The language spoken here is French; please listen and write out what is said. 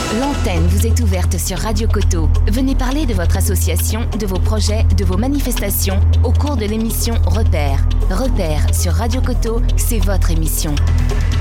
L'antenne vous est ouverte sur Radio Coteau. Venez parler de votre association, de vos projets, de vos manifestations au cours de l'émission Repères. Repères sur Radio Coteau, c'est votre émission.